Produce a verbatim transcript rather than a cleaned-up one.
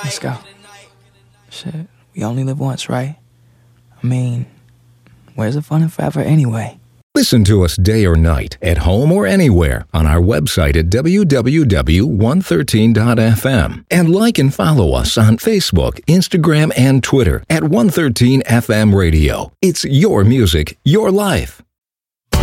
Let's go. Shit, we only live once, right? I mean, where's the fun in forever anyway? Listen to us day or night, at home or anywhere, on our website at w w w dot one thirteen dot f m. And like and follow us on Facebook, Instagram, and Twitter at one thirteen F M Radio. It's your music, your life.